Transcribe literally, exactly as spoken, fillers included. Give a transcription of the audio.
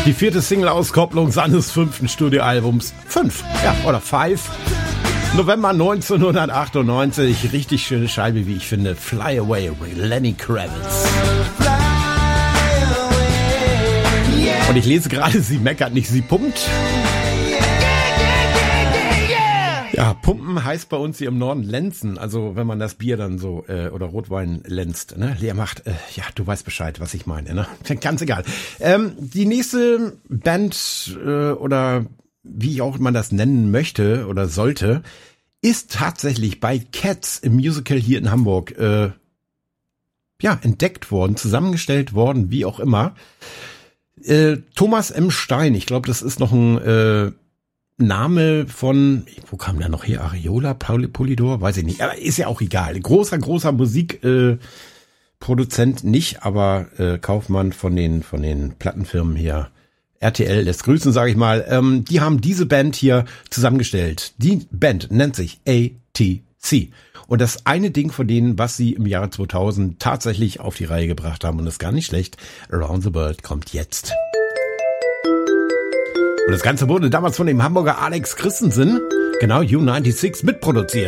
Die vierte Single-Auskopplung seines fünften Studioalbums. Fünf, ja, oder Five. November neunzehnhundertachtundneunzig. Richtig schöne Scheibe, wie ich finde. Fly Away, Lenny Kravitz. Und ich lese gerade, sie meckert nicht, sie pumpt. Ja, pumpen heißt bei uns hier im Norden lenzen, also wenn man das Bier dann so, äh, oder Rotwein lenzt, ne, leer macht, äh, ja, du weißt Bescheid, was ich meine, ne, ganz egal. Ähm, die nächste Band, äh, oder wie auch man das nennen möchte oder sollte, ist tatsächlich bei Cats im Musical hier in Hamburg, äh, ja, entdeckt worden, zusammengestellt worden, wie auch immer. Äh, Thomas M. Stein, ich glaube, das ist noch ein, äh, Name von, wo kam der noch her? Ariola, Polydor? Weiß ich nicht. Aber ist ja auch egal. Großer, großer Musikproduzent äh, Produzent nicht, aber äh, Kaufmann von den von den Plattenfirmen hier. R T L lässt grüßen, sage ich mal. Ähm, die haben diese Band hier zusammengestellt. Die Band nennt sich A T C. Und das eine Ding von denen, was sie im Jahre zweitausend tatsächlich auf die Reihe gebracht haben, und das ist gar nicht schlecht, Around the World kommt jetzt. Und das Ganze wurde damals von dem Hamburger Alex Christensen, genau, U sechsundneunzig, mitproduziert.